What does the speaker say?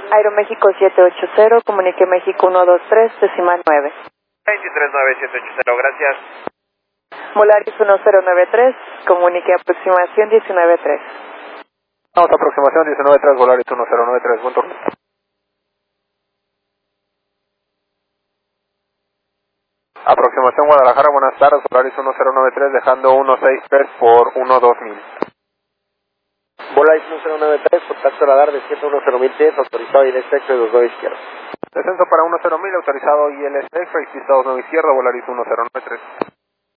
Aeroméxico 780, comunique México 123, decimal 9. 239-780, gracias. Volaris 1093, comunique aproximación 193. Vamos a aproximación 193, Volaris 1093, buen turno. Aproximación Guadalajara, buenas tardes, Volaris 1093, dejando 163 por 12000. Volaris 1093, contacto radar de 110.000 pies, autorizado y extra de 29 izquierda. Descenso para 10000, autorizado ILS extra y pista 29 izquierda, Volaris 1093.